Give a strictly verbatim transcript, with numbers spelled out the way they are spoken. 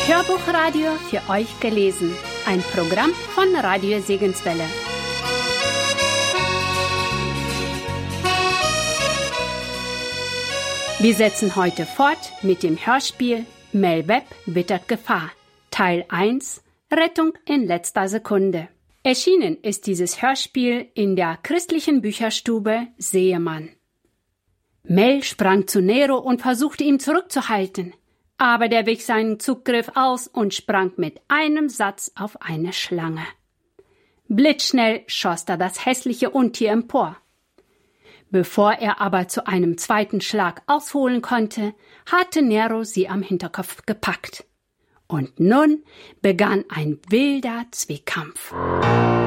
Hörbuchradio für euch gelesen. Ein Programm von Radio Segenswelle. Wir setzen heute fort mit dem Hörspiel Mel Webb wittert Gefahr, Teil eins, Rettung in letzter Sekunde. Erschienen ist dieses Hörspiel in der christlichen Bücherstube Seemann. Mel sprang zu Nero und versuchte ihn zurückzuhalten, aber der wich seinen Zugriff aus und sprang mit einem Satz auf eine Schlange. Blitzschnell schoss er das hässliche Untier empor. Bevor er aber zu einem zweiten Schlag ausholen konnte, hatte Nero sie am Hinterkopf gepackt. Und nun begann ein wilder Zweikampf.